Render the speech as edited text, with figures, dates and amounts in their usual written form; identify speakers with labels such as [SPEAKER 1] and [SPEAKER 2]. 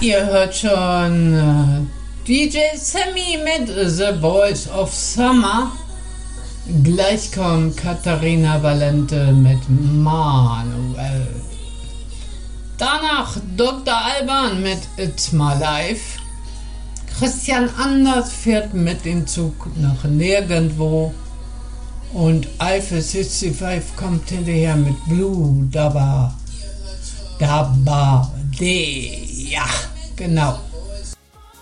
[SPEAKER 1] ihr hört schon DJ Sammy mit The Voice of Summer. Gleich kommt Katharina Valente mit Manuel. Danach Dr. Alban mit It's My Life. Christian Anders fährt mit dem Zug nach nirgendwo. Und Eiffel 65 kommt hinterher mit Blue Dabba. Ja, genau.